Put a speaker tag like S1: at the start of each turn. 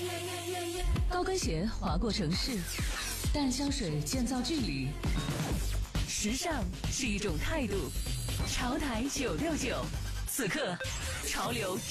S1: 高跟鞋划过城市，淡香水建造距离。时尚是一种态度。潮台969，此刻潮流